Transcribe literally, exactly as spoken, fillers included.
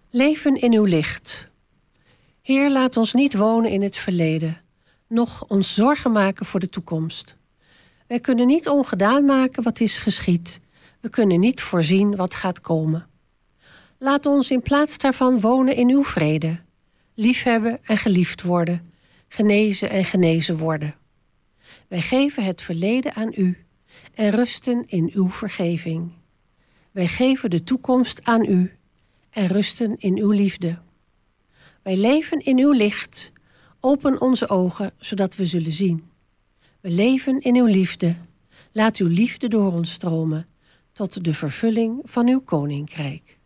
Leven in uw licht. Heer, laat ons niet wonen in het verleden, noch ons zorgen maken voor de toekomst. Wij kunnen niet ongedaan maken wat is geschied. We kunnen niet voorzien wat gaat komen. Laat ons in plaats daarvan wonen in uw vrede. Liefhebben en geliefd worden. Genezen en genezen worden. Wij geven het verleden aan u en rusten in uw vergeving. Wij geven de toekomst aan u en rusten in uw liefde. Wij leven in uw licht. Open onze ogen, zodat we zullen zien. We leven in uw liefde. Laat uw liefde door ons stromen tot de vervulling van uw koninkrijk.